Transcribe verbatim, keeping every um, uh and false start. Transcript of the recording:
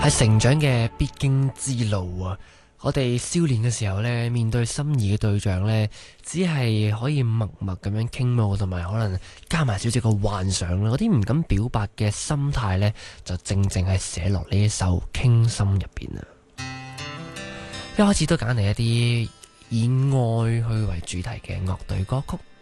係成長嘅必經之路啊！我哋少年嘅時候呢，面對心儀嘅對象呢，只係可以默默咁樣傾慕，同埋可能加埋少少個幻想啦。嗰啲唔敢表白嘅心態呢，就正正係寫落呢一首《傾心》入邊啊！一開始都揀嚟一啲以愛去為主題嘅樂隊歌曲。